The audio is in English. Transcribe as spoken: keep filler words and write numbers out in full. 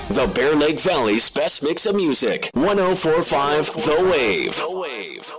The Bear Lake Valley's best mix of music. ten forty-five The Wave. The Wave.